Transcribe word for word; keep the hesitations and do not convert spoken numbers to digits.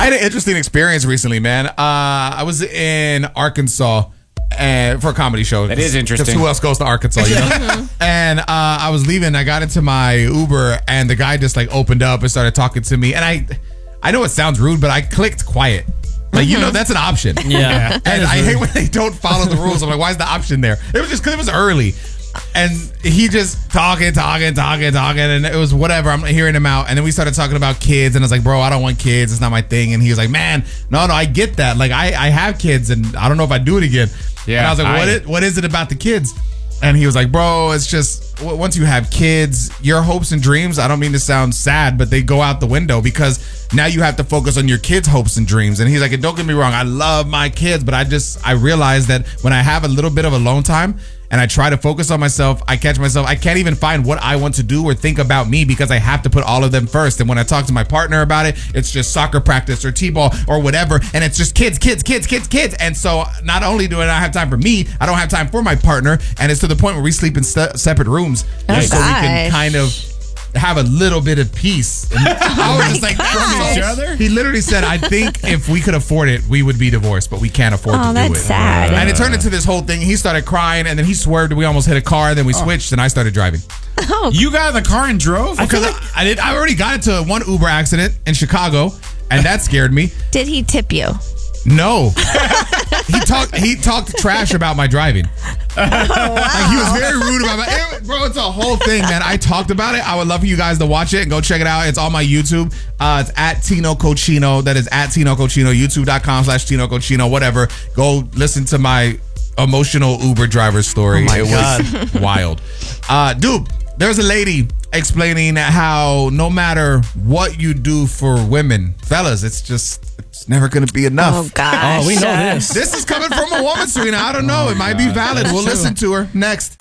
had an interesting experience recently, man. Uh, I was in Arkansas and for a comedy show. That is interesting. Who else goes to Arkansas, you know? And uh, I was leaving. I got into my Uber, and the guy just like opened up and started talking to me. And I, I know it sounds rude, but I clicked quiet. Like, you know, that's an option. Yeah. And I hate when they don't follow the rules. I'm like, why is the option there? It was just because it was early. And he just talking, talking, talking, talking, and it was whatever. I'm hearing him out. And then we started talking about kids, and I was like, bro, I don't want kids. It's not my thing. And he was like, man, no, no, I get that. Like, I, I have kids, and I don't know if I'd do it again. Yeah, and I was like, what I, is, what is it about the kids? And he was like, bro, it's just, w- once you have kids, your hopes and dreams, I don't mean to sound sad, but they go out the window because now you have to focus on your kids' hopes and dreams. And he's like, and don't get me wrong, I love my kids, but I just, I realize that when I have a little bit of alone time, and I try to focus on myself, I catch myself. I can't even find what I want to do or think about me because I have to put all of them first. And when I talk to my partner about it, it's just soccer practice or t-ball or whatever. And it's just kids, kids, kids, kids, kids. And so not only do I not have time for me, I don't have time for my partner. And it's to the point where we sleep in st- separate rooms. Oh, just so we can gosh. kind of have a little bit of peace. And I was just like, gosh. each other? He literally said, I think if we could afford it, we would be divorced, but we can't afford Oh, to do that's it. sad. And it turned into this whole thing. He started crying, and then he swerved. We almost hit a car. Then we switched, and I started driving. Oh, You got in the car and drove? Because I, I did. I already got into one Uber accident in Chicago, and that scared me. did he tip you? No, he talked. He talked trash about my driving. Oh, wow. Like, he was very rude about my. It, bro, it's a whole thing, man. I talked about it. I would love for you guys to watch it and go check it out. It's on my YouTube. Uh, it's at Tino Cochino. That is at Tino Cochino. YouTube.com slash Tino Cochino. Whatever. Go listen to my emotional Uber driver story. Oh my it was wild. Uh, dude, there's a lady explaining how no matter what you do for women, fellas, it's just it's never gonna be enough. Oh, gosh. Oh, we know this. This is coming from a woman, Serena. I don't know. It might be valid. We'll listen to her next.